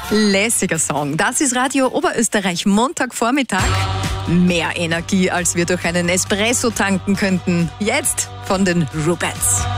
Lässiger Song. Das ist Radio Oberösterreich, Montagvormittag. Mehr Energie, als wir durch einen Espresso tanken könnten. Jetzt von den Rubettes.